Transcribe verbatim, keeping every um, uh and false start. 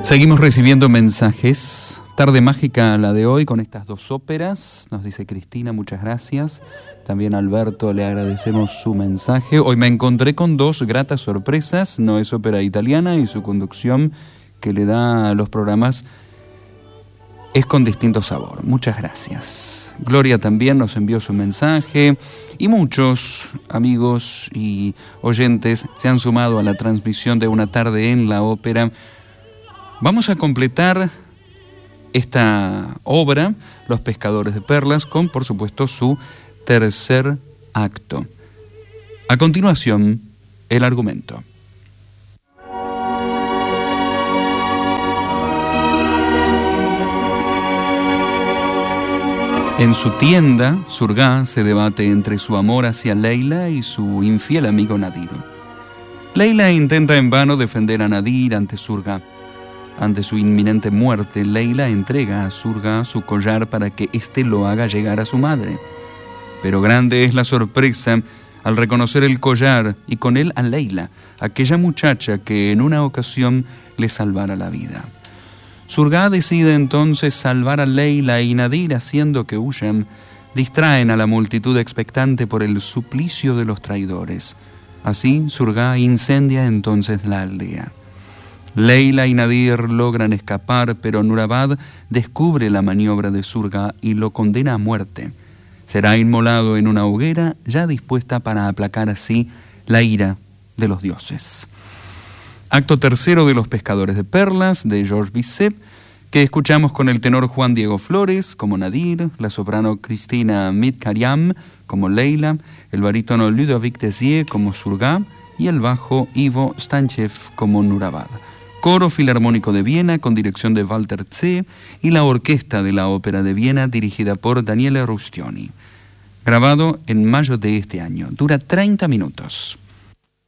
Seguimos recibiendo mensajes. Tarde mágica la de hoy con estas dos óperas. Nos dice Cristina, muchas gracias. También a Alberto le agradecemos su mensaje. Hoy me encontré con dos gratas sorpresas. No es ópera italiana y su conducción que le da a los programas es con distinto sabor. Muchas gracias. Gloria también nos envió su mensaje y muchos amigos y oyentes se han sumado a la transmisión de Una tarde en la ópera. Vamos a completar esta obra, Los pescadores de perlas, con, por supuesto, su tercer acto. A continuación, el argumento. En su tienda, Surga se debate entre su amor hacia Leila y su infiel amigo Nadir. Leila intenta en vano defender a Nadir ante Surga. Ante su inminente muerte, Leila entrega a Surga su collar para que éste lo haga llegar a su madre. Pero grande es la sorpresa al reconocer el collar y con él a Leila, aquella muchacha que en una ocasión le salvara la vida. Surga decide entonces salvar a Leila y Nadir, haciendo que huyan, distraen a la multitud expectante por el suplicio de los traidores. Así, Surga incendia entonces la aldea. Leila y Nadir logran escapar, pero Nurabad descubre la maniobra de Surga y lo condena a muerte. Será inmolado en una hoguera ya dispuesta para aplacar así la ira de los dioses. Acto tercero de Los pescadores de perlas, de Georges Bizet, que escuchamos con el tenor Juan Diego Flores como Nadir, la soprano Cristina Midkariam como Leila, el barítono Ludovic Tessier como Surga y el bajo Ivo Stanchev como Nurabad. Coro Filarmónico de Viena con dirección de Walter Tse y la Orquesta de la Ópera de Viena dirigida por Daniele Rustioni. Grabado en mayo de este año. Dura treinta minutos.